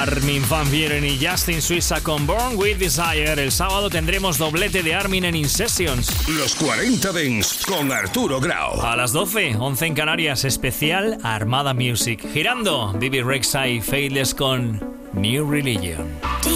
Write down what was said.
Armin van Buuren y Justin Suissa con Born with Desire. El sábado tendremos doblete de Armin en In Sessions. Los 40 Dents con Arturo Grau. A las 12, 11 en Canarias, especial Armada Music. Girando, Bibi Rexha y Faithless con New Religion.